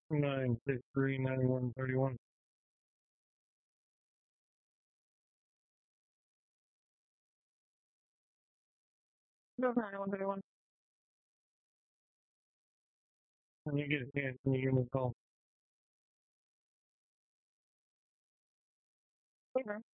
9639131. No, 9131. When you get a chance, can you give me a call? Okay.